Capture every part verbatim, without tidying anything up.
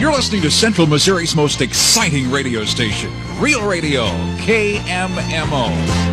You're listening to Central Missouri's most exciting radio station, Real Radio, K M M O.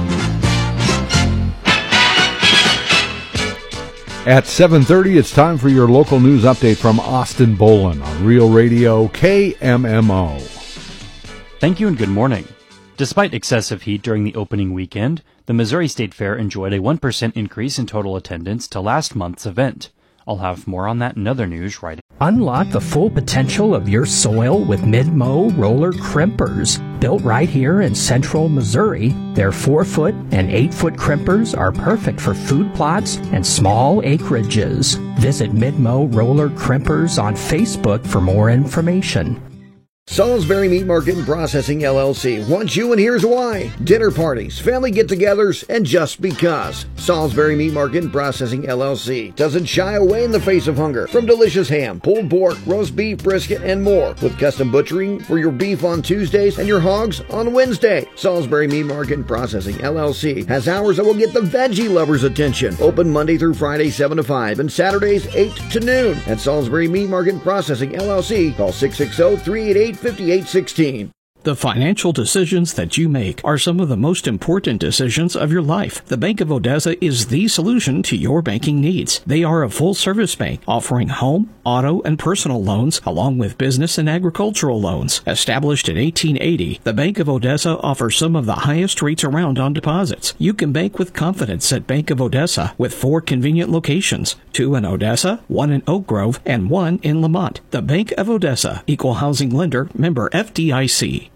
At seven thirty, it's time for your local news update from Austin Boland on Real Radio, K M M O. Thank you and good morning. Despite excessive heat during the opening weekend, the Missouri State Fair enjoyed a one percent increase in total attendance to last month's event. I'll have more on that in other news right. Unlock the full potential of your soil with Mid-Mow roller crimpers. Built right here in central Missouri, their four-foot and eight-foot crimpers are perfect for food plots and small acreages. Visit Mid-Mow Roller Crimpers on Facebook for more information. Salisbury Meat Market and Processing, L L C wants you, and here's why. Dinner parties, family get-togethers, and just because. Salisbury Meat Market and Processing, L L C doesn't shy away in the face of hunger. From delicious ham, pulled pork, roast beef, brisket, and more. With custom butchering for your beef on Tuesdays and your hogs on Wednesday. Salisbury Meat Market and Processing, L L C has hours that will get the veggie lovers' attention. Open Monday through Friday, seven to five, and Saturdays, eight to noon. At Salisbury Meat Market and Processing, L L C, call six six zero, three eight eight, five eight one six. The financial decisions that you make are some of the most important decisions of your life. The Bank of Odessa is the solution to your banking needs. They are a full-service bank offering home, auto, and personal loans, along with business and agricultural loans. Established in eighteen eighty, the Bank of Odessa offers some of the highest rates around on deposits. You can bank with confidence at Bank of Odessa with four convenient locations, two in Odessa, one in Oak Grove, and one in Lamont. The Bank of Odessa, Equal Housing Lender, member F D I C.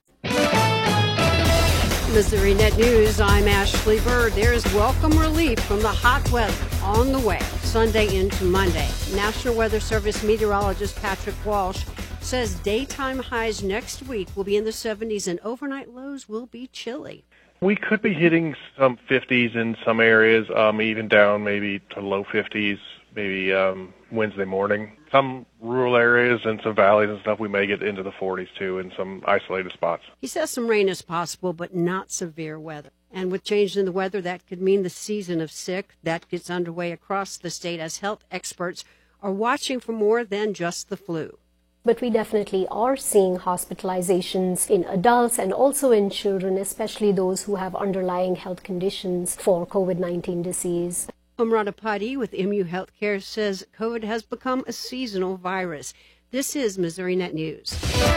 Missouri Net News, I'm Ashley Bird. There is welcome relief from the hot weather on the way Sunday into Monday. National Weather Service meteorologist Patrick Walsh says daytime highs next week will be in the seventies and overnight lows will be chilly. We could be hitting some fifties in some areas, um, even down maybe to low fifties, maybe um, Wednesday morning. Some rural areas and some valleys and stuff, we may get into the forties too in some isolated spots. He says some rain is possible, but not severe weather. And with change in the weather, that could mean the season of sick that gets underway across the state as health experts are watching for more than just the flu. But we definitely are seeing hospitalizations in adults and also in children, especially those who have underlying health conditions for COVID nineteen disease. Amrata Padi with M U Healthcare says COVID has become a seasonal virus. This is Missouri Net News.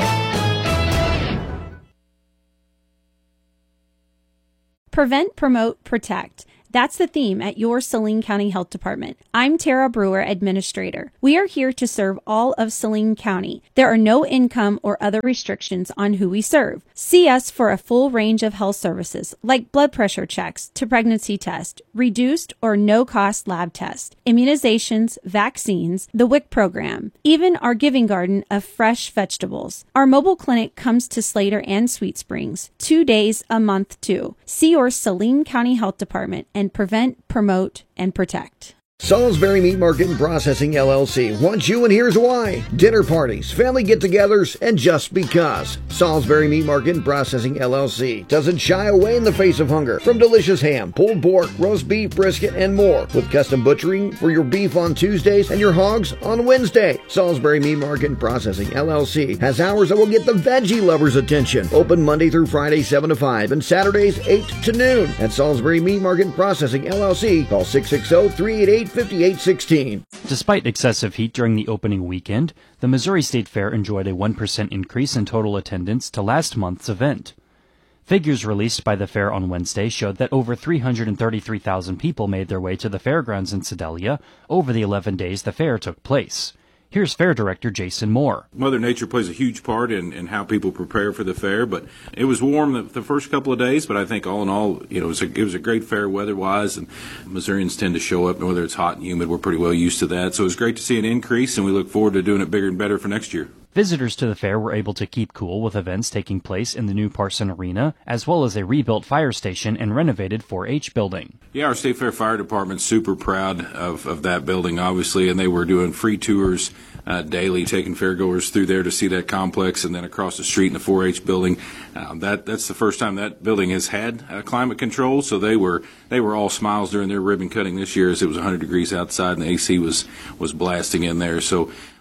Prevent, promote, protect. That's the theme at your Saline County Health Department. I'm Tara Brewer, Administrator. We are here to serve all of Saline County. There are no income or other restrictions on who we serve. See us for a full range of health services like blood pressure checks to pregnancy test, reduced or no-cost lab tests, immunizations, vaccines, the W I C program, even our giving garden of fresh vegetables. Our mobile clinic comes to Slater and Sweet Springs, two days a month too. See your Saline County Health Department and prevent, promote, and protect. Salisbury Meat Market and Processing, L L C wants you, and here's why. Dinner parties, family get-togethers, and just because. Salisbury Meat Market and Processing, L L C doesn't shy away in the face of hunger. From delicious ham, pulled pork, roast beef, brisket, and more. With custom butchering for your beef on Tuesdays and your hogs on Wednesday. Salisbury Meat Market and Processing, L L C has hours that will get the veggie lovers' attention. Open Monday through Friday, seven to five, and Saturdays, eight to noon. At Salisbury Meat Market and Processing, L L C, call six six zero, three eight eight, five eight one six. Despite excessive heat during the opening weekend, the Missouri State Fair enjoyed a one percent increase in total attendance to last month's event. Figures released by the fair on Wednesday showed that over three hundred thirty-three thousand people made their way to the fairgrounds in Sedalia over the eleven days the fair took place. Here's Fair Director Jason Moore. Mother Nature plays a huge part in, in how people prepare for the fair, but it was warm the, the first couple of days, but I think all in all, you know, it was a, it was a great fair weather-wise, and Missourians tend to show up, and whether it's hot and humid, we're pretty well used to that. So it was great to see an increase, and we look forward to doing it bigger and better for next year. Visitors to the fair were able to keep cool with events taking place in the new Parson Arena, as well as a rebuilt fire station and renovated four H building. Yeah, our State Fair Fire Department's super proud of, of that building, obviously, and they were doing free tours uh, daily, taking fairgoers through there to see that complex, and then across the street in the four H building. Um, that that's the first time that building has had uh, climate control, so they were they were all smiles during their ribbon cutting this year, as it was one hundred degrees outside and the A C was was blasting in there. So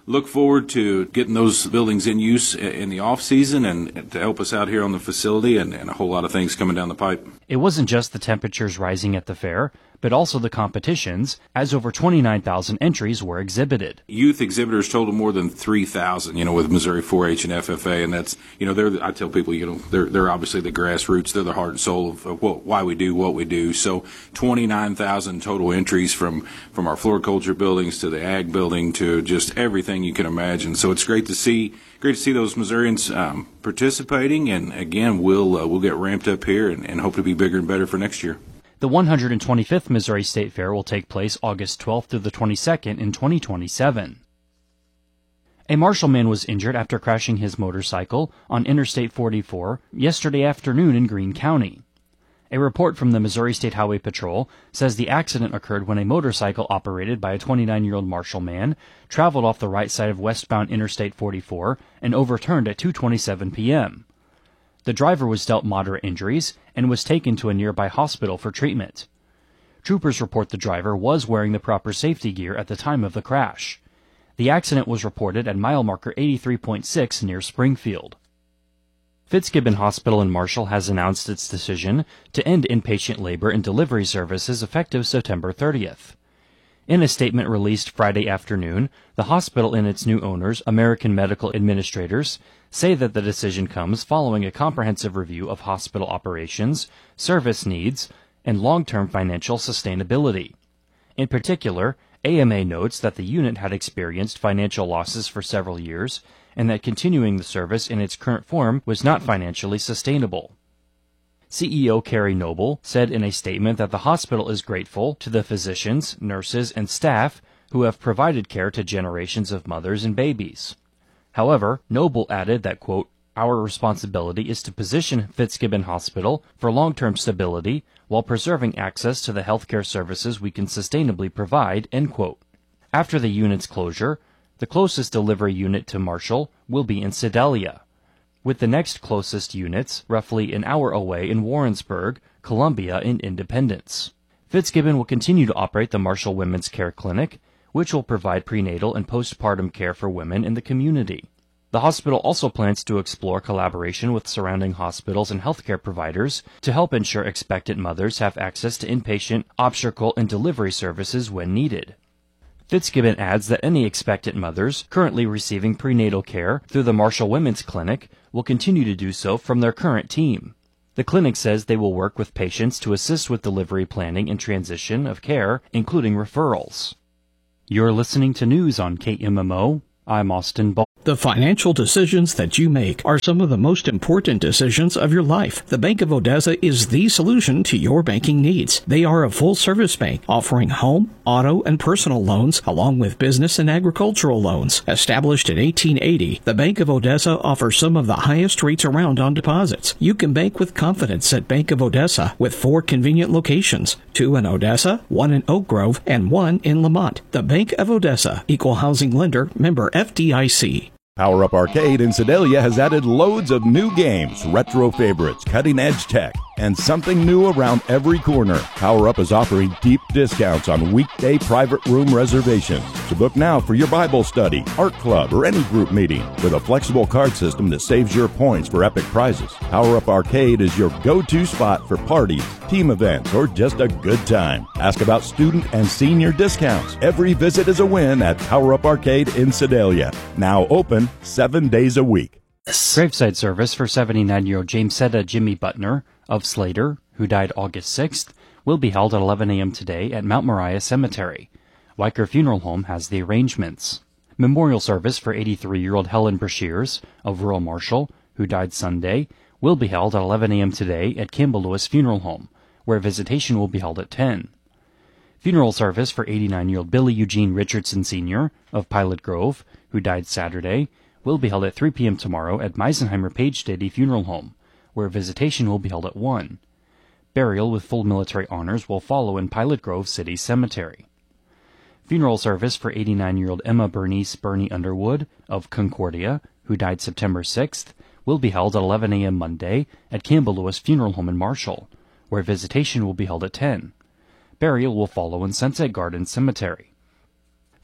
look forward to getting those buildings in use in the off season and to help us out here on the facility, and, and a whole lot of things coming down the pipe. It wasn't just the temperatures rising at the fair, but also the competitions, as over twenty-nine thousand entries were exhibited. Youth exhibitors total more than three thousand, you know, with Missouri four H and F F A, and that's, you know, they're, I tell people, you know, they're, they're obviously the grassroots, they're the heart and soul of, of what, why we do what we do. So twenty-nine thousand total entries from, from our floriculture buildings to the ag building to just everything you can imagine. So it's great to see, great to see those Missourians um, participating, and again, we'll, uh, we'll get ramped up here and, and hope to be bigger and better for next year. The one hundred twenty-fifth Missouri State Fair will take place August twelfth through the twenty-second in twenty twenty-seven. A Marshall man was injured after crashing his motorcycle on Interstate forty-four yesterday afternoon in Greene County. A report from the Missouri State Highway Patrol says the accident occurred when a motorcycle operated by a twenty-nine-year-old Marshall man traveled off the right side of westbound Interstate forty-four and overturned at two twenty-seven p.m. The driver was dealt moderate injuries and was taken to a nearby hospital for treatment. Troopers report the driver was wearing the proper safety gear at the time of the crash. The accident was reported at mile marker eighty-three point six near Springfield. Fitzgibbon Hospital in Marshall has announced its decision to end inpatient labor and delivery services effective September thirtieth. In a statement released Friday afternoon, the hospital and its new owners, American Medical Administrators, say that the decision comes following a comprehensive review of hospital operations, service needs, and long-term financial sustainability. In particular, A M A notes that the unit had experienced financial losses for several years and that continuing the service in its current form was not financially sustainable. C E O Carrie Noble said in a statement that the hospital is grateful to the physicians, nurses, and staff who have provided care to generations of mothers and babies. However, Noble added that, quote, "Our responsibility is to position Fitzgibbon Hospital for long-term stability while preserving access to the healthcare services we can sustainably provide," end quote. After the unit's closure, the closest delivery unit to Marshall will be in Sedalia, with the next closest units roughly an hour away in Warrensburg, Columbia, and Independence. Fitzgibbon will continue to operate the Marshall Women's Care Clinic, which will provide prenatal and postpartum care for women in the community. The hospital also plans to explore collaboration with surrounding hospitals and healthcare providers to help ensure expectant mothers have access to inpatient, obstetrical, and delivery services when needed. Fitzgibbon adds that any expectant mothers currently receiving prenatal care through the Marshall Women's Clinic will continue to do so from their current team. The clinic says they will work with patients to assist with delivery planning and transition of care, including referrals. You're listening to news on K M M O. I'm Austin Ball. The financial decisions that you make are some of the most important decisions of your life. The Bank of Odessa is the solution to your banking needs. They are a full-service bank offering home, auto, and personal loans, along with business and agricultural loans. Established in eighteen eighty, the Bank of Odessa offers some of the highest rates around on deposits. You can bank with confidence at Bank of Odessa with four convenient locations, two in Odessa, one in Oak Grove, and one in Lamont. The Bank of Odessa, Equal Housing Lender, member F D I C. Power Up Arcade in Sedalia has added loads of new games, retro favorites, cutting-edge tech, and something new around every corner. Power Up is offering deep discounts on weekday private room reservations. So book now for your Bible study, art club, or any group meeting with a flexible card system that saves your points for epic prizes. Power Up Arcade is your go-to spot for parties, team events, or just a good time. Ask about student and senior discounts. Every visit is a win at Power Up Arcade in Sedalia. Now open seven days a week. Graveside service for seventy-nine-year-old Jamesetta Jimmy Butner of Slater, who died August sixth, will be held at eleven a.m. today at Mount Moriah Cemetery. Weicker Funeral Home has the arrangements. Memorial service for eighty-three-year-old Helen Brashears of rural Marshall, who died Sunday, will be held at eleven a.m. today at Campbell Lewis Funeral Home, where visitation will be held at ten. Funeral service for eighty-nine-year-old Billy Eugene Richardson Senior of Pilot Grove, who died Saturday, will be held at three p.m. tomorrow at Meisenheimer Page Stady Funeral Home, where visitation will be held at one. Burial with full military honors will follow in Pilot Grove City Cemetery. Funeral service for eighty-nine-year-old Emma Bernice Bernie Underwood of Concordia, who died September sixth, will be held at eleven a.m. Monday at Campbell Lewis Funeral Home in Marshall, where visitation will be held at ten. Burial will follow in Sunset Gardens Cemetery.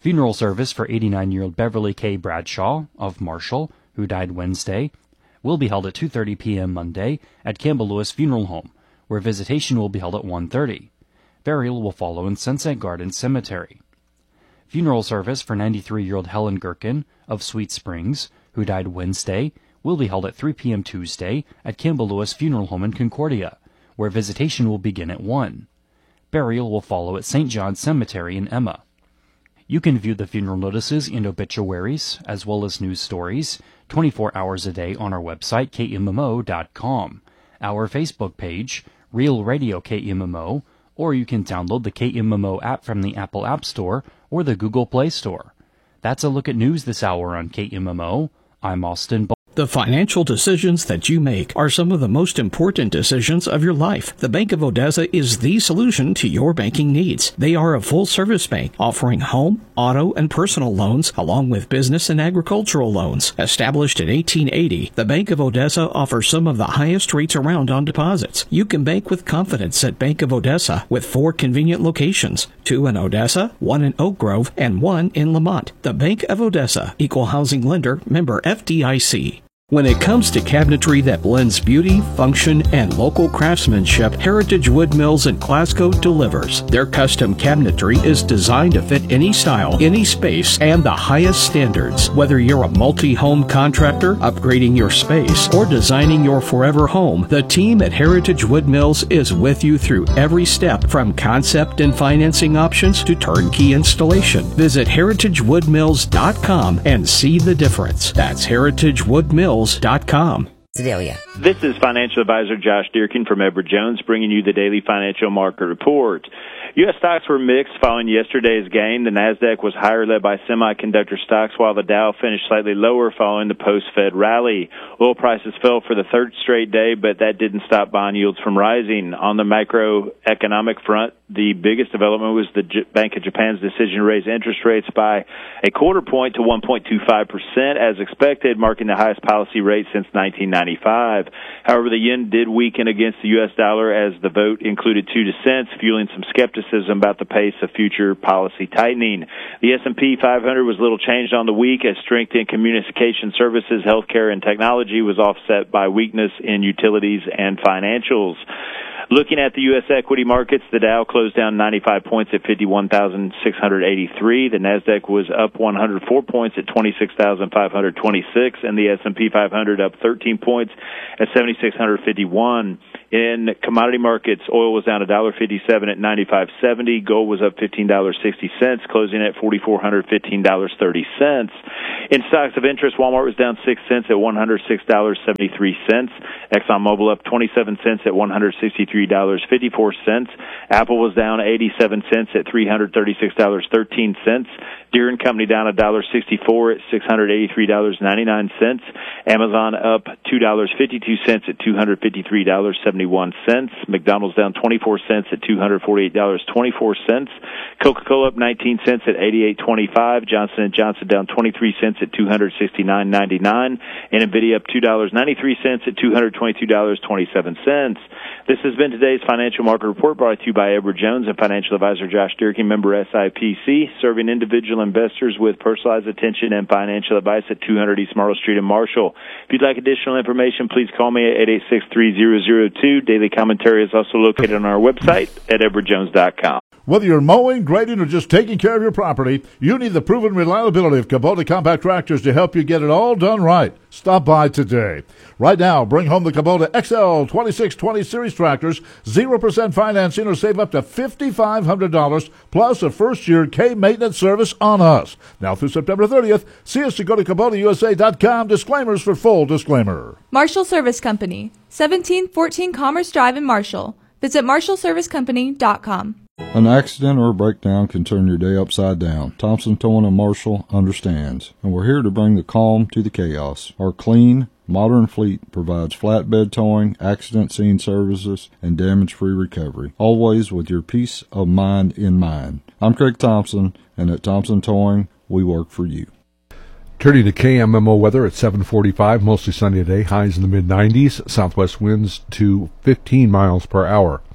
Funeral service for eighty-nine-year-old Beverly K. Bradshaw of Marshall, who died Wednesday, will be held at two thirty p.m. Monday at Campbell Lewis Funeral Home, where visitation will be held at one thirty. Burial will follow in Sunset Gardens Cemetery. Funeral service for ninety-three-year-old Helen Gherkin of Sweet Springs, who died Wednesday, will be held at three p.m. Tuesday at Campbell Lewis Funeral Home in Concordia, where visitation will begin at one. Burial will follow at Saint John's Cemetery in Emma. You can view the funeral notices and obituaries, as well as news stories, twenty-four hours a day on our website, K M M O dot com, our Facebook page, Real Radio K M M O, or you can download the K M M O app from the Apple App Store or the Google Play Store. That's a look at news this hour on K M M O. I'm Austin Ball. The financial decisions that you make are some of the most important decisions of your life. The Bank of Odessa is the solution to your banking needs. They are a full-service bank offering home, auto, and personal loans, along with business and agricultural loans. Established in eighteen eighty, the Bank of Odessa offers some of the highest rates around on deposits. You can bank with confidence at Bank of Odessa with four convenient locations, two in Odessa, one in Oak Grove, and one in Lamont. The Bank of Odessa, Equal Housing Lender, member F D I C. When it comes to cabinetry that blends beauty, function, and local craftsmanship, Heritage Wood Mills in Glasgow delivers. Their custom cabinetry is designed to fit any style, any space, and the highest standards. Whether you're a multi-home contractor, upgrading your space, or designing your forever home, the team at Heritage Wood Mills is with you through every step, from concept and financing options to turnkey installation. Visit heritage wood mills dot com and see the difference. That's heritage wood mills dot com. Sedalia. This is financial advisor Josh Dierkin from Edward Jones, bringing you the daily financial market report. U S stocks were mixed following yesterday's gain. The Nasdaq was higher, led by semiconductor stocks, while the Dow finished slightly lower following the post-Fed rally. Oil prices fell for the third straight day, but that didn't stop bond yields from rising. On the macroeconomic front, the biggest development was the J- Bank of Japan's decision to raise interest rates by a quarter point to one point two five percent, as expected, marking the highest policy rate since nineteen ninety-five. However, the yen did weaken against the U S dollar as the vote included two dissents, fueling some skepticism about the pace of future policy tightening. The S and P five hundred was little changed on the week, as strength in communication services, healthcare, and technology was offset by weakness in utilities and financials. Looking at the U S equity markets, the Dow closed down ninety-five points at fifty-one thousand six hundred eighty-three. The Nasdaq was up one hundred four points at twenty-six thousand five hundred twenty-six, and the S and P five hundred up thirteen points at seven thousand six hundred fifty-one. In commodity markets, oil was down one dollar fifty-seven at ninety-five seventy. Gold was up fifteen dollars and sixty cents, closing at four thousand four hundred fifteen dollars and thirty cents. In stocks of interest, Walmart was down six cents at one hundred six dollars and seventy-three cents. ExxonMobil up twenty-seven cents at one hundred sixty-three dollars and fifty-four cents. Apple was down eighty-seven cents at three hundred thirty-six dollars and thirteen cents. Deere and Company down one dollar sixty-four at six hundred eighty-three dollars and ninety-nine cents. Amazon up two dollars and fifty-two cents at two hundred fifty-three dollars and seventy-one cents. McDonald's down twenty-four cents at two hundred forty-eight dollars and twenty-four cents. Coca-Cola up nineteen cents at eighty-eight twenty-five. Johnson and Johnson down twenty-three cents at two hundred sixty-nine ninety-nine. And Nvidia up two dollars and ninety-three cents at two hundred twenty-two dollars and twenty-seven cents. This has been today's financial market report, brought to you by Edward Jones and financial advisor Josh Dierkin, member S I P C, serving individual investors with personalized attention and financial advice at two hundred East Myrtle Street in Marshall. If you'd like additional information, please call me at eight eight six, three zero zero two. Daily commentary is also located on our website at edward jones dot com. Whether you're mowing, grading, or just taking care of your property, you need the proven reliability of Kubota compact tractors to help you get it all done right. Stop by today. Right now, bring home the Kubota X L twenty-six twenty Series tractors, zero percent financing, or save up to five thousand five hundred dollars, plus a first-year K-maintenance service on us. Now through September thirtieth, see us to go to Kubota U S A dot com. Disclaimers for full disclaimer. Marshall Service Company, seventeen fourteen Commerce Drive in Marshall. Visit marshall service company dot com. An accident or a breakdown can turn your day upside down. Thompson Towing and Marshall understands, and we're here to bring the calm to the chaos. Our clean, modern fleet provides flatbed towing, accident scene services, and damage-free recovery, always with your peace of mind in mind. I'm Craig Thompson, and at Thompson Towing, we work for you. Turning to K M M O weather at seven forty-five, mostly sunny today, highs in the mid nineties, southwest winds to fifteen miles per hour.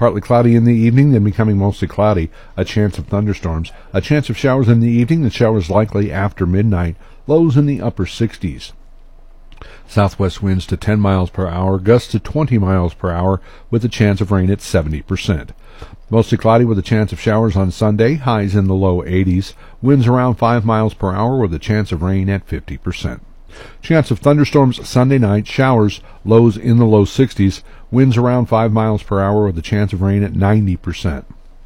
Partly cloudy in the evening, then becoming mostly cloudy. A chance of thunderstorms. A chance of showers in the evening, the showers likely after midnight. Lows in the upper sixties. Southwest winds to ten miles per hour, gusts to twenty miles per hour, with a chance of rain at seventy percent. Mostly cloudy with a chance of showers on Sunday, highs in the low eighties. Winds around five miles per hour with a chance of rain at fifty percent. Chance of thunderstorms Sunday night, showers, lows in the low sixties. Winds around five miles per hour with a chance of rain at ninety percent.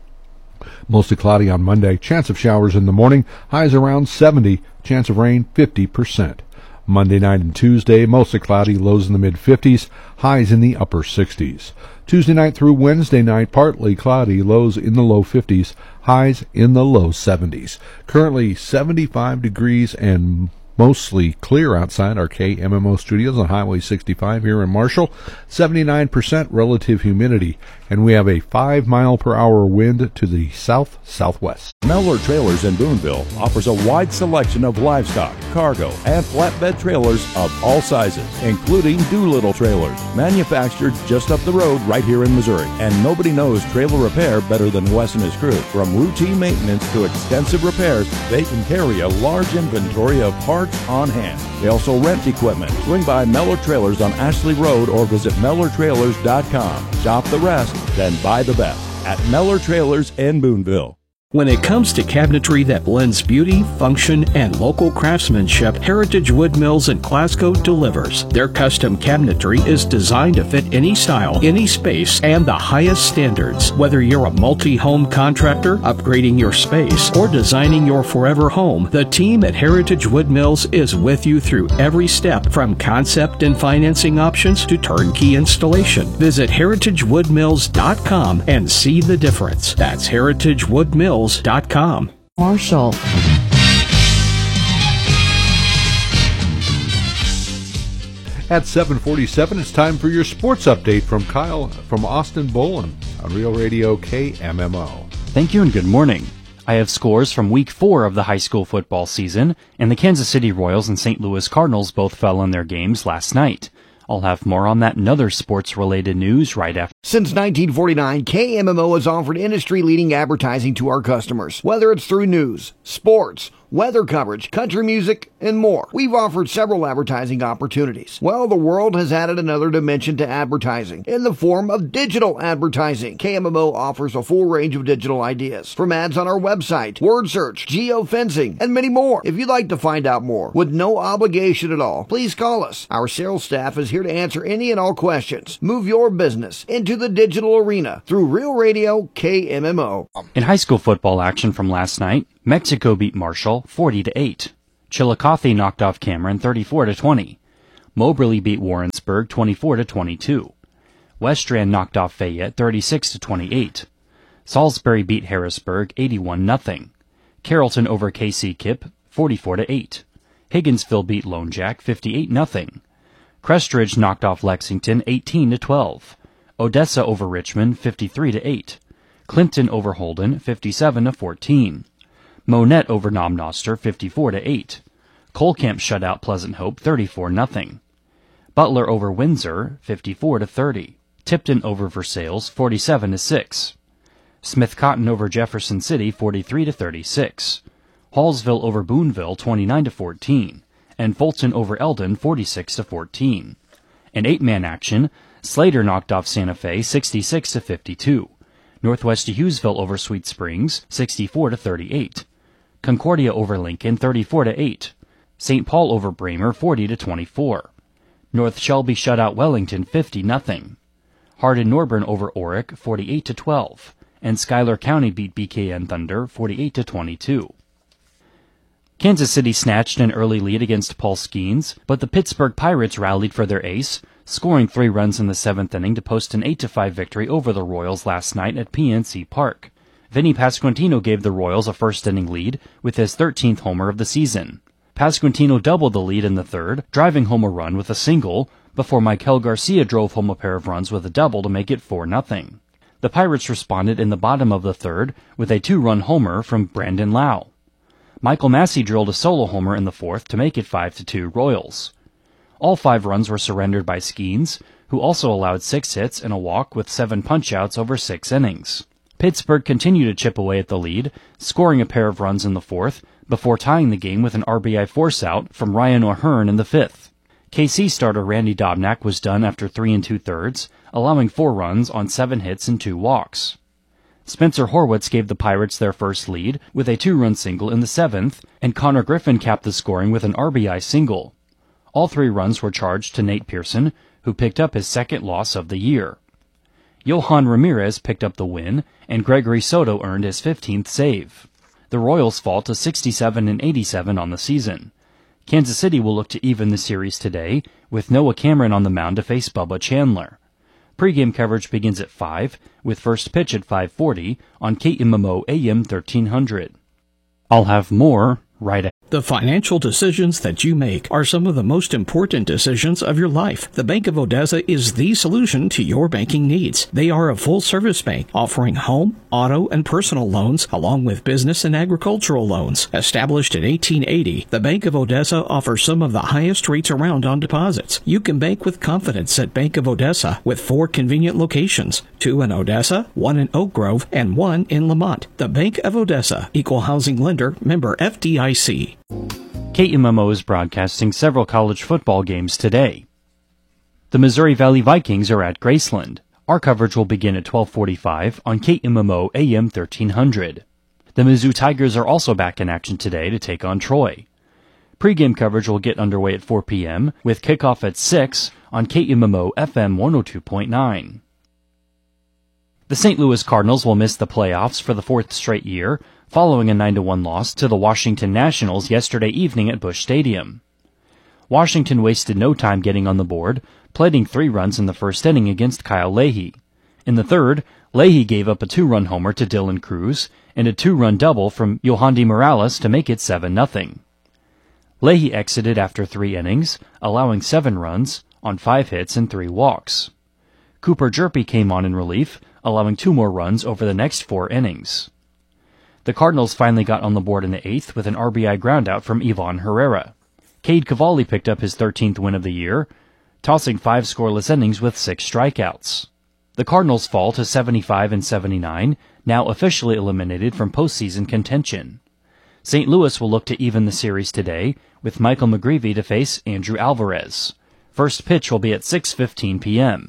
Mostly cloudy on Monday, chance of showers in the morning, highs around seventy, chance of rain fifty percent. Monday night and Tuesday, mostly cloudy, lows in the mid-fifties, highs in the upper sixties. Tuesday night through Wednesday night, partly cloudy, lows in the low fifties, highs in the low seventies. Currently seventy-five degrees and mostly clear outside our K M M O studios on Highway sixty-five here in Marshall. seventy-nine percent relative humidity, and we have a five mile per hour wind to the south-southwest. Mellor Trailers in Boonville offers a wide selection of livestock, cargo, and flatbed trailers of all sizes, including Doolittle trailers, manufactured just up the road right here in Missouri. And nobody knows trailer repair better than Wes and his crew. From routine maintenance to extensive repairs, they can carry a large inventory of parts on hand. They also rent equipment. Swing by Mellor Trailers on Ashley Road or visit Mellor Trailers dot com. Shop the rest, then buy the best at Mellor Trailers in Boonville. When it comes to cabinetry that blends beauty, function, and local craftsmanship, Heritage Wood Mills in Glasgow delivers. Their custom cabinetry is designed to fit any style, any space, and the highest standards. Whether you're a multi-home contractor, upgrading your space, or designing your forever home, the team at Heritage Wood Mills is with you through every step, from concept and financing options to turnkey installation. Visit heritage wood mills dot com and see the difference. That's heritage wood mills dot com. Marshall. At seven forty-seven, it's time for your sports update from Kyle from Austin Bolin on Real Radio K M M O. Thank you and good morning. I have scores from week four of the high school football season, and the Kansas City Royals and Saint Louis Cardinals both fell in their games last night. I'll have more on that and other sports-related news right after. Since nineteen forty-nine, K M M O has offered industry-leading advertising to our customers. Whether it's through news, sports, weather coverage, country music, and more. We've offered several advertising opportunities. Well, the world has added another dimension to advertising in the form of digital advertising. K M M O offers a full range of digital ideas, from ads on our website, word search, geofencing, and many more. If you'd like to find out more with no obligation at all, please call us. Our sales staff is here to answer any and all questions. Move your business into the digital arena through Real Radio K M M O. In high school football action from last night, Mexico beat Marshall forty to eight. Chillicothe knocked off Cameron thirty-four to twenty. Moberly beat Warrensburg twenty-four to twenty-two. Westran knocked off Fayette thirty-six to twenty-eight. Salisbury beat Harrisburg eighty-one nothing. Carrollton over K C Kip forty-four to eight. Higginsville beat Lone Jack fifty-eight nothing. Crestridge knocked off Lexington eighteen to twelve. Odessa over Richmond fifty-three to eight. Clinton over Holden fifty-seven to fourteen. Monette over Nomnoster fifty-four to eight. Colcamp shut out Pleasant Hope thirty-four nothing. Butler over Windsor fifty-four to thirty. Tipton over Versailles forty-seven to six. Smith Cotton over Jefferson City forty-three to thirty-six. Hallsville over Boonville twenty-nine to fourteen. And Fulton over Eldon forty-six to fourteen. In eight-man action, Slater knocked off Santa Fe sixty-six to fifty-two. Northwest Hughesville over Sweet Springs sixty-four to thirty-eight. Concordia over Lincoln thirty-four to eight. Saint Paul over Bramer forty to twenty-four. North Shelby shut out Wellington fifty nothing. Hardin Norburn over Oric forty-eight to twelve. And Schuyler County beat B K N Thunder forty-eight to twenty-two. Kansas City snatched an early lead against Paul Skeens, but the Pittsburgh Pirates rallied for their ace, scoring three runs in the seventh inning to post an eight to five victory over the Royals last night at P N C Park. Vinny Pasquantino gave the Royals a first-inning lead with his thirteenth homer of the season. Pasquantino doubled the lead in the third, driving home a run with a single, before Mikel Garcia drove home a pair of runs with a double to make it four nothing. The Pirates responded in the bottom of the third with a two-run homer from Brandon Lau. Michael Massey drilled a solo homer in the fourth to make it five to two Royals. All five runs were surrendered by Skeens, who also allowed six hits and a walk with seven punch-outs over six innings. Pittsburgh continued to chip away at the lead, scoring a pair of runs in the fourth, before tying the game with an R B I force-out from Ryan O'Hearn in the fifth. K C starter Randy Dobnak was done after three and two-thirds, allowing four runs on seven hits and two walks. Spencer Horwitz gave the Pirates their first lead with a two-run single in the seventh, and Connor Griffin capped the scoring with an R B I single. All three runs were charged to Nate Pearson, who picked up his second loss of the year. Johan Ramirez picked up the win, and Gregory Soto earned his fifteenth save. The Royals fall to sixty-seven and eighty-seven on the season. Kansas City will look to even the series today, with Noah Cameron on the mound to face Bubba Chandler. Pre-game coverage begins at five, with first pitch at five forty on K M M O A M thirteen hundred. I'll have more right ahead. The financial decisions that you make are some of the most important decisions of your life. The Bank of Odessa is the solution to your banking needs. They are a full-service bank offering home, auto, and personal loans, along with business and agricultural loans. Established in eighteen eighty, the Bank of Odessa offers some of the highest rates around on deposits. You can bank with confidence at Bank of Odessa with four convenient locations, two in Odessa, one in Oak Grove, and one in Lamont. The Bank of Odessa, Equal Housing Lender, member F D I C. K M M O is broadcasting several college football games today. The Missouri Valley Vikings are at Graceland. Our coverage will begin at twelve forty-five on K M M O A M thirteen hundred. The Mizzou Tigers are also back in action today to take on Troy. Pre-game coverage will get underway at four p.m. with kickoff at six on K M M O F M one oh two point nine. The Saint Louis Cardinals will miss the playoffs for the fourth straight year, following a nine to one loss to the Washington Nationals yesterday evening at Busch Stadium. Washington wasted no time getting on the board, plating three runs in the first inning against Kyle Leahy. In the third, Leahy gave up a two-run homer to Dylan Cruz and a two-run double from Yohandy Morales to make it seven nothing. Leahy exited after three innings, allowing seven runs on five hits and three walks. Cooper Jerpy came on in relief, allowing two more runs over the next four innings. The Cardinals finally got on the board in the eighth with an R B I groundout from Ivan Herrera. Cade Cavalli picked up his thirteenth win of the year, tossing five scoreless innings with six strikeouts. The Cardinals fall to seventy-five and seventy-nine, now officially eliminated from postseason contention. Saint Louis will look to even the series today, with Michael McGreevy to face Andrew Alvarez. First pitch will be at six fifteen p.m.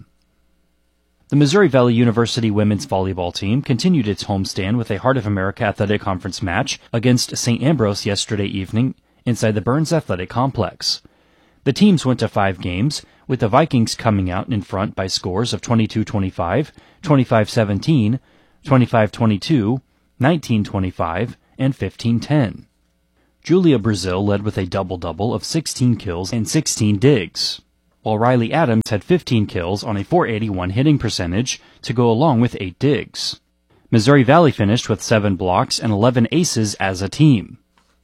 The Missouri Valley University women's volleyball team continued its homestand with a Heart of America Athletic Conference match against Saint Ambrose yesterday evening inside the Burns Athletic Complex. The teams went to five games, with the Vikings coming out in front by scores of twenty-two twenty-five, twenty-five seventeen, twenty-five twenty-two, nineteen twenty-five, and fifteen ten. Julia Brazil led with a double-double of sixteen kills and sixteen digs, while Riley Adams had fifteen kills on a four eighty-one hitting percentage to go along with eight digs. Missouri Valley finished with seven blocks and eleven aces as a team.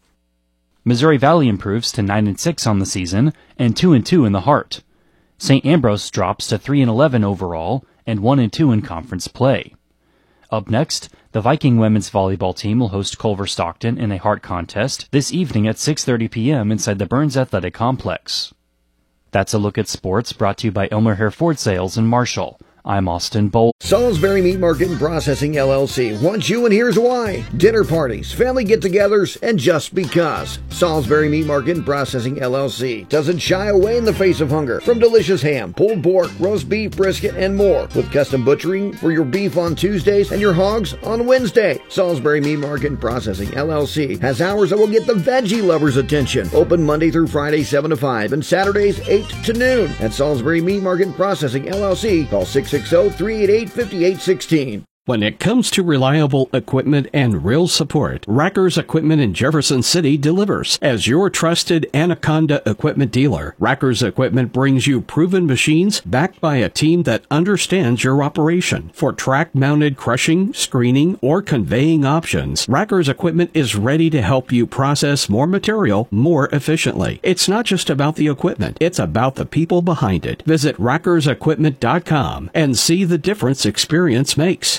Missouri Valley improves to nine and six on the season and two and two in the Heart. Saint Ambrose drops to three and eleven overall and one and two in conference play. Up next, the Viking women's volleyball team will host Culver Stockton in a Heart contest this evening at six thirty p.m. inside the Burns Athletic Complex. That's a look at sports brought to you by Elmer Hare Ford Sales in Marshall. I'm Austin Bolt. Salisbury Meat Market and Processing L L C wants you, and here's why. Dinner parties, family get-togethers, and just because. Salisbury Meat Market and Processing L L C doesn't shy away in the face of hunger. From delicious ham, pulled pork, roast beef, brisket, and more. With custom butchering for your beef on Tuesdays and your hogs on Wednesday. Salisbury Meat Market and Processing L L C has hours that will get the veggie lovers' attention. Open Monday through Friday, seven to five, and Saturdays, eight to noon. At Salisbury Meat Market and Processing L L C, call six six zero, three eight eight, five eight one six. When it comes to reliable equipment and real support, Rackers Equipment in Jefferson City delivers. As your trusted Anaconda equipment dealer, Rackers Equipment brings you proven machines backed by a team that understands your operation. For track-mounted crushing, screening, or conveying options, Rackers Equipment is ready to help you process more material more efficiently. It's not just about the equipment, it's about the people behind it. Visit rackers equipment dot com and see the difference experience makes.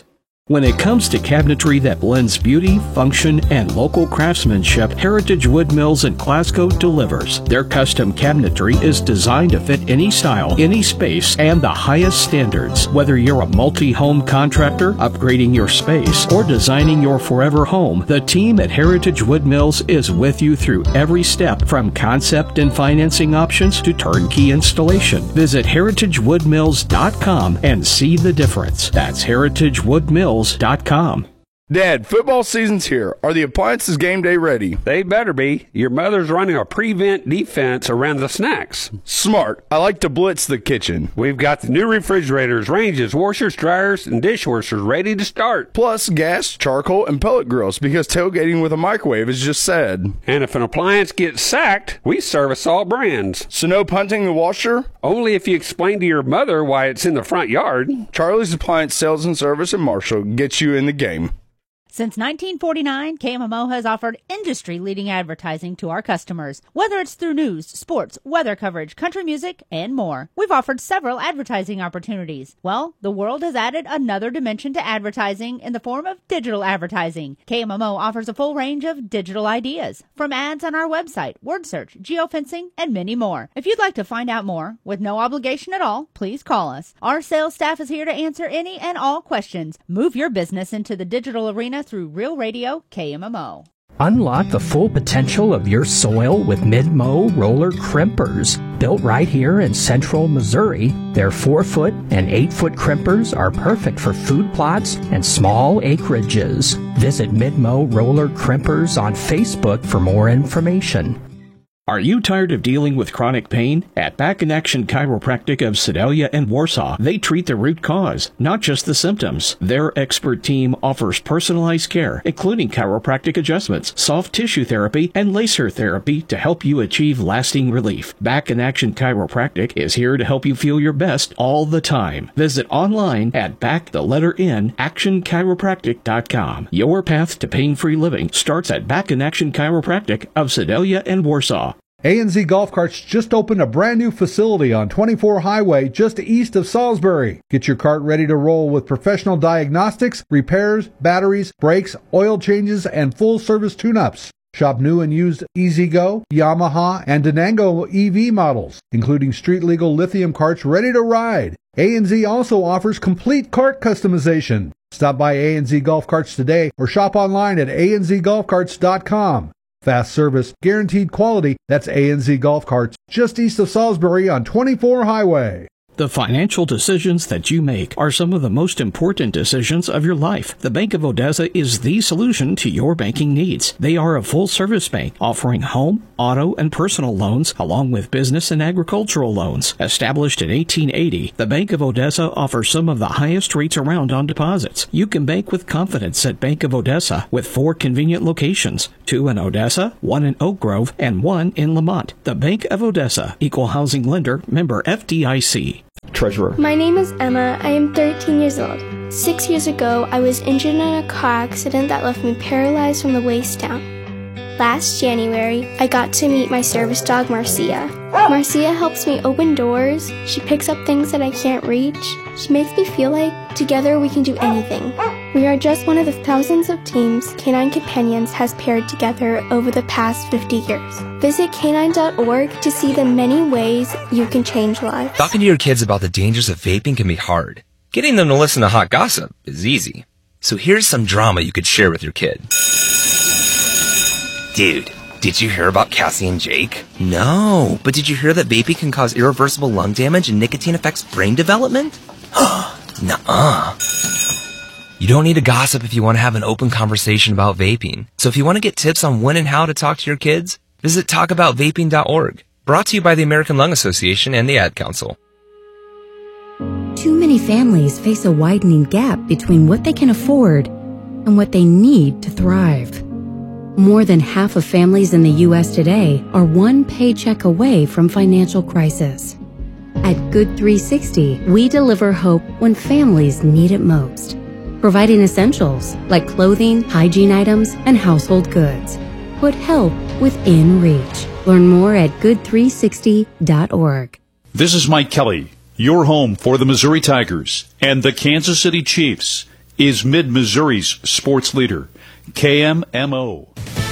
When it comes to cabinetry that blends beauty, function, and local craftsmanship, Heritage Wood Mills in Glasgow delivers. Their custom cabinetry is designed to fit any style, any space, and the highest standards. Whether you're a multi-home contractor, upgrading your space, or designing your forever home, the team at Heritage Wood Mills is with you through every step, from concept and financing options to turnkey installation. Visit heritage wood mills dot com and see the difference. That's heritage wood mills dot com. Dad, football season's here. Are the appliances game day ready? They better be. Your mother's running a prevent defense around the snacks. Smart. I like to blitz the kitchen. We've got the new refrigerators, ranges, washers, dryers, and dishwashers ready to start. Plus gas, charcoal, and pellet grills, because tailgating with a microwave is just sad. And if an appliance gets sacked, we service all brands. So no punting the washer? Only if you explain to your mother why it's in the front yard. Charlie's Appliance Sales and Service in Marshall gets you in the game. Since nineteen forty-nine, K M M O has offered industry-leading advertising to our customers, whether it's through news, sports, weather coverage, country music, and more. We've offered several advertising opportunities. Well, the world has added another dimension to advertising in the form of digital advertising. K M M O offers a full range of digital ideas, from ads on our website, word search, geofencing, and many more. If you'd like to find out more, with no obligation at all, please call us. Our sales staff is here to answer any and all questions. Move your business into the digital arena through Real Radio K M M O. Unlock the full potential of your soil with Mid-Mow roller crimpers. Built right here in central Missouri, their four-foot and eight-foot crimpers are perfect for food plots and small acreages. Visit Mid-Mow roller crimpers on Facebook for more information. Are you tired of dealing with chronic pain? At Back in Action Chiropractic of Sedalia and Warsaw, they treat the root cause, not just the symptoms. Their expert team offers personalized care, including chiropractic adjustments, soft tissue therapy, and laser therapy to help you achieve lasting relief. Back in Action Chiropractic is here to help you feel your best all the time. Visit online at back the letter N action chiropractic dot com. Your path to pain-free living starts at Back in Action Chiropractic of Sedalia and Warsaw. A N Z Golf Carts just opened a brand new facility on twenty-four Highway just east of Salisbury. Get your cart ready to roll with professional diagnostics, repairs, batteries, brakes, oil changes, and full service tune-ups. Shop new and used E-Z-Go, Yamaha, and Denango E V models, including street-legal lithium carts ready to ride. A N Z also offers complete cart customization. Stop by A N Z Golf Carts today or shop online at a n z golf carts dot com. Fast service, guaranteed quality. That's A N Z Golf Carts, just east of Salisbury on twenty-four Highway. The financial decisions that you make are some of the most important decisions of your life. The Bank of Odessa is the solution to your banking needs. They are a full-service bank offering home, auto, and personal loans, along with business and agricultural loans. Established in eighteen eighty, the Bank of Odessa offers some of the highest rates around on deposits. You can bank with confidence at Bank of Odessa with four convenient locations, two in Odessa, one in Oak Grove, and one in Lamont. The Bank of Odessa, Equal Housing Lender, member F D I C. Treasurer. My name is Emma. I am thirteen years old. Six years ago, I was injured in a car accident that left me paralyzed from the waist down. Last January, I got to meet my service dog, Marcia. Marcia helps me open doors. She picks up things that I can't reach. She makes me feel like together we can do anything. We are just one of the thousands of teams Canine Companions has paired together over the past fifty years. Visit canine dot org to see the many ways you can change lives. Talking to your kids about the dangers of vaping can be hard. Getting them to listen to hot gossip is easy. So here's some drama you could share with your kid. Dude, did you hear about Cassie and Jake? No, but did you hear that vaping can cause irreversible lung damage and nicotine affects brain development? Nuh-uh. You don't need to gossip if you want to have an open conversation about vaping. So if you want to get tips on when and how to talk to your kids, visit talk about vaping dot org. Brought to you by the American Lung Association and the Ad Council. Too many families face a widening gap between what they can afford and what they need to thrive. More than half of families in the U S today are one paycheck away from financial crisis. At Good three sixty, we deliver hope when families need it most, providing essentials like clothing, hygiene items, and household goods. Put help within reach. Learn more at good three sixty dot org. This is Mike Kelly, your home for the Missouri Tigers and the Kansas City Chiefs. is Mid-Missouri's sports leader, K M M O.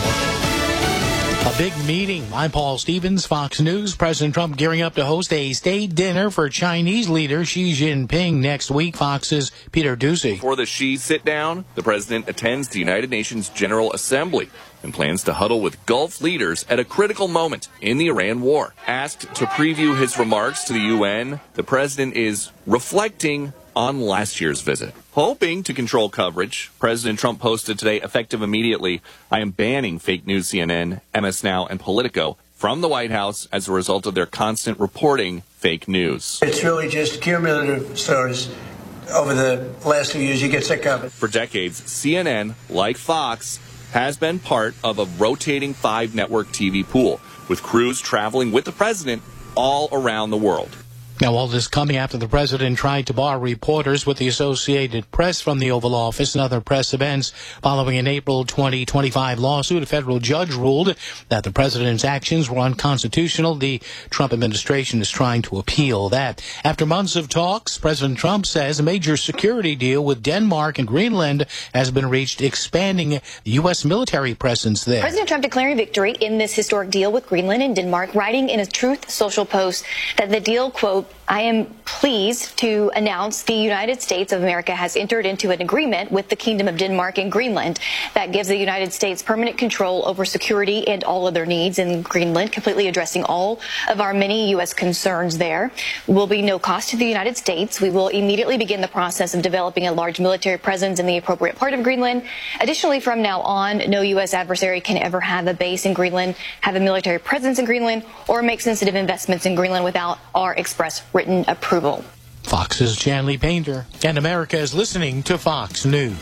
A big meeting. I'm Paul Stevens, Fox News. President Trump gearing up to host a state dinner for Chinese leader Xi Jinping next week. Fox's Peter Ducey. Before the Xi sit-down, the president attends the United Nations General Assembly and plans to huddle with Gulf leaders at a critical moment in the Iran war. Asked to preview his remarks to the U N, the president is reflecting on last year's visit. Hoping to control coverage, President Trump posted today, effective immediately, I am banning fake news C N N, M S Now, and Politico from the White House as a result of their constant reporting fake news. It's really just cumulative stories. Over the last few years, you get sick of it. For decades, C N N, like Fox, has been part of a rotating five-network T V pool, with crews traveling with the president all around the world. Now, all this coming after the president tried to bar reporters with the Associated Press from the Oval Office and other press events following an April twenty twenty-five lawsuit. A federal judge ruled that the president's actions were unconstitutional. The Trump administration is trying to appeal that. After months of talks, President Trump says a major security deal with Denmark and Greenland has been reached, expanding the U S military presence there. President Trump declaring victory in this historic deal with Greenland and Denmark, writing in a Truth Social post that the deal, quote, I am pleased to announce the United States of America has entered into an agreement with the Kingdom of Denmark and Greenland that gives the United States permanent control over security and all other needs in Greenland, completely addressing all of our many U S concerns there. Will be no cost to the United States. We will immediately begin the process of developing a large military presence in the appropriate part of Greenland. Additionally, from now on, no U S adversary can ever have a base in Greenland, have a military presence in Greenland, or make sensitive investments in Greenland without our express written approval. Fox's Chanley Painter, and America is listening to Fox News.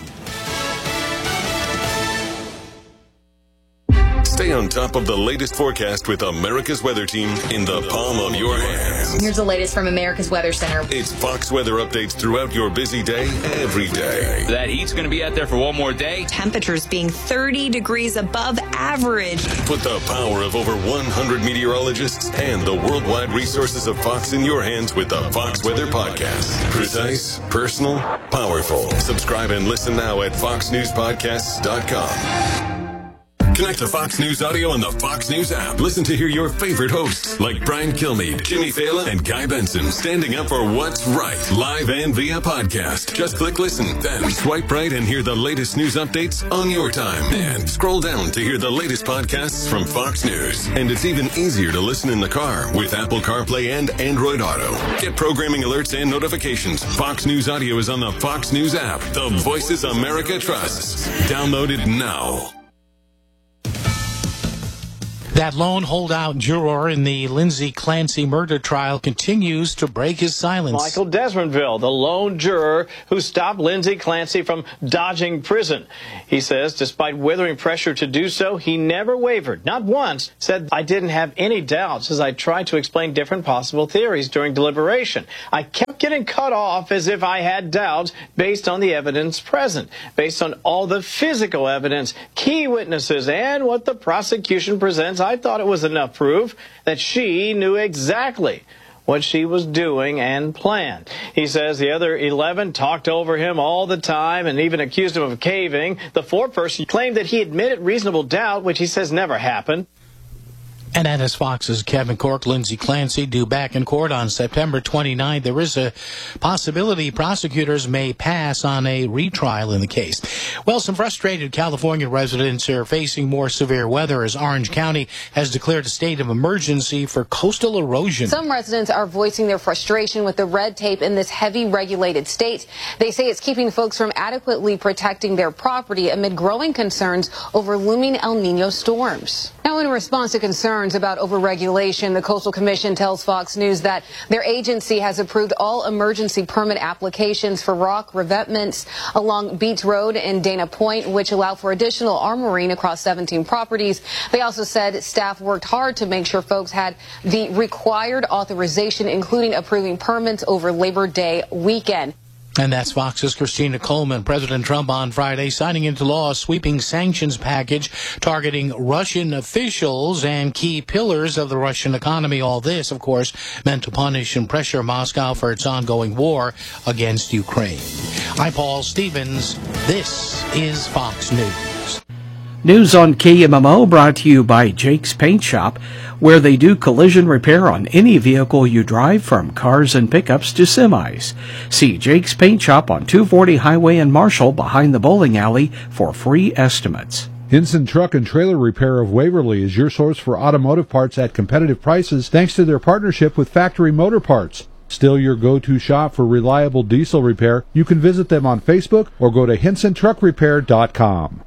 Stay on top of the latest forecast with America's Weather Team in the palm of your hands. Here's the latest from America's Weather Center. It's Fox weather updates throughout your busy day, every day. That heat's going to be out there for one more day. Temperatures being thirty degrees above average. Put the power of over one hundred meteorologists and the worldwide resources of Fox in your hands with the Fox Weather Podcast. Precise, personal, powerful. Subscribe and listen now at fox news podcasts dot com. Connect to Fox News Audio on the Fox News app. Listen to hear your favorite hosts like Brian Kilmeade, Jimmy Fallon, and Guy Benson standing up for what's right, live and via podcast. Just click listen, then swipe right and hear the latest news updates on your time. And scroll down to hear the latest podcasts from Fox News. And it's even easier to listen in the car with Apple CarPlay and Android Auto. Get programming alerts and notifications. Fox News Audio is on the Fox News app. The voices America trusts. Download it now. That lone holdout juror in the Lindsay Clancy murder trial continues to break his silence. Michael Desmondville, the lone juror who stopped Lindsay Clancy from dodging prison. He says despite withering pressure to do so, he never wavered, not once, said, I didn't have any doubts as I tried to explain different possible theories during deliberation. I kept getting cut off as if I had doubts based on the evidence present, based on all the physical evidence, key witnesses, and what the prosecution presents. I thought it was enough proof that she knew exactly what she was doing and planned. He says the other eleven talked over him all the time and even accused him of caving. The foreperson claimed that he admitted reasonable doubt, which he says never happened. And that is Fox's Kevin Corke. Lindsay Clancy due back in court on September twenty-ninth. There is a possibility prosecutors may pass on a retrial in the case. Well, some frustrated California residents are facing more severe weather as Orange County has declared a state of emergency for coastal erosion. Some residents are voicing their frustration with the red tape in this heavy regulated state. They say it's keeping folks from adequately protecting their property amid growing concerns over looming El Nino storms. Now, in response to concerns about overregulation, the Coastal Commission tells Fox News that their agency has approved all emergency permit applications for rock revetments along Beach Road and Dana Point, which allow for additional armoring across seventeen properties. They also said staff worked hard to make sure folks had the required authorization, including approving permits over Labor Day weekend. And that's Fox's Christina Coleman. President Trump on Friday signing into law a sweeping sanctions package targeting Russian officials and key pillars of the Russian economy. All this, of course, meant to punish and pressure Moscow for its ongoing war against Ukraine. I'm Paul Stevens. This is Fox News. News on K M M O brought to you by Jake's Paint Shop, where they do collision repair on any vehicle you drive, from cars and pickups to semis. See Jake's Paint Shop on two forty Highway in Marshall behind the bowling alley for free estimates. Hinson Truck and Trailer Repair of Waverly is your source for automotive parts at competitive prices thanks to their partnership with Factory Motor Parts. Still your go-to shop for reliable diesel repair? You can visit them on Facebook or go to hinson truck repair dot com.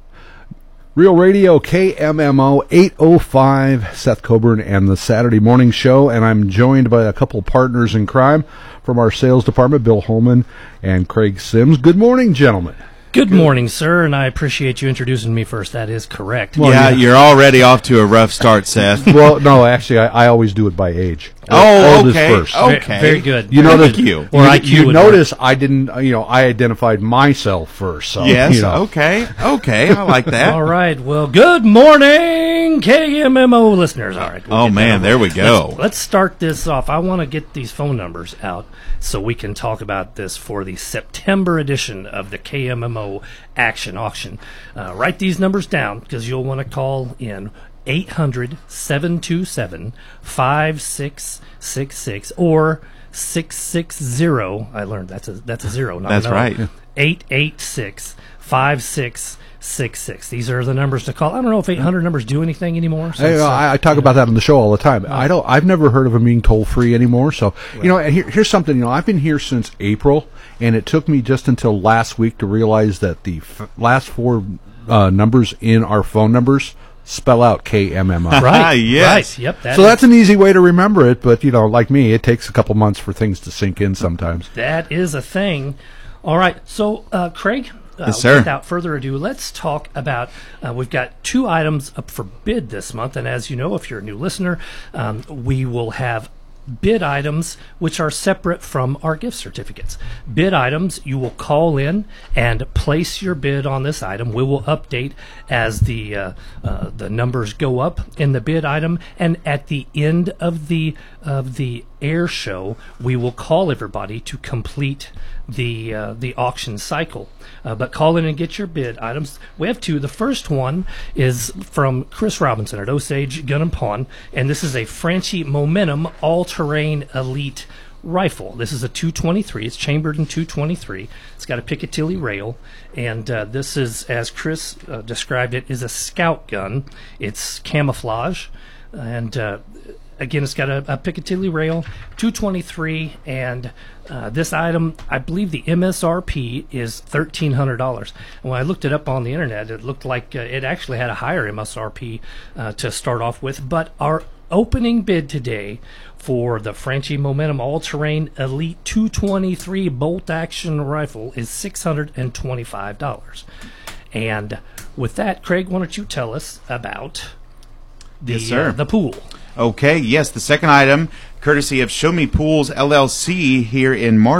Real Radio K M M O eight oh five, Seth Coburn and the Saturday Morning Show, and I'm joined by a couple partners in crime from our sales department, Bill Holman and Craig Sims. Good morning, gentlemen. Good morning, sir, and I appreciate you introducing me first. That is correct. Well, yeah, yeah, you're already off to a rough start, Seth. Well, no, actually, I, I always do it by age. Oh, Oldest okay, first. okay. Very good. You know, Thank you. Or you, I Q you would notice work. I didn't, you know, I identified myself first. So, yes, you know. okay, okay, I like that. All right, well, good morning, K M M O listeners. All right. We'll oh, man, there we go. Let's, let's start this off. I want to get these phone numbers out so we can talk about this for the September edition of the K M M O Action Auction. Uh, write these numbers down because you'll want to call in eight hundred, seven two seven, five six six six or six six zero. I learned that's a that's a zero, not That's no. right. eight eight six, five six six six. These are the numbers to call. I don't know if eight hundred numbers do anything anymore. Hey, uh, I, I talk about that on the show all the time. I don't. I've never heard of them being toll free anymore. So you know, and here, here's something. You know, I've been here since April, and it took me just until last week to realize that the f- last four uh, numbers in our phone numbers spell out K M M O. Right. Yes. Right. Yep. That So is, that's an easy way to remember it. But you know, like me, it takes a couple months for things to sink in sometimes. that is a thing. All right. So, uh, Craig. Uh, Yes, sir. Without further ado, let's talk about, uh, we've got two items up for bid this month, and as you know, if you're a new listener, um, we will have bid items which are separate from our gift certificates. Bid items, you will call in and place your bid on this item. We will update as the uh, uh, the numbers go up in the bid item, and at the end of the of the air show, we will call everybody to complete the uh, the auction cycle. Uh, but call in and get your bid items. We have two. The first one is from Chris Robinson at Osage Gun and Pawn, and this is a Franchi Momentum all-terrain elite rifle. This is a two twenty-three. It's chambered in two twenty-three. It's got a Picatinny rail, and uh, this is, as Chris uh, described it, is a scout gun. It's camouflage, and uh, again, it's got a, a Picatinny rail, two twenty-three, and uh, this item, I believe the M S R P is thirteen hundred dollars. And when I looked it up on the internet, it looked like uh, it actually had a higher M S R P uh, to start off with. But our opening bid today for the Franchi Momentum All-Terrain Elite two twenty-three bolt-action rifle is six hundred twenty-five dollars. And with that, Craig, why don't you tell us about the, Yes, sir. uh, the pool? Okay, yes, the second item, courtesy of Show Me Pools L L C here in Marshall.